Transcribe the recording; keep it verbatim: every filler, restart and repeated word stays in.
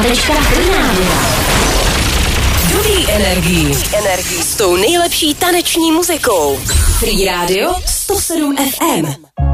Tanečka Free Radio. Dobrý energii. energii. S tou nejlepší taneční muzikou. Free Radio sto sedm F M.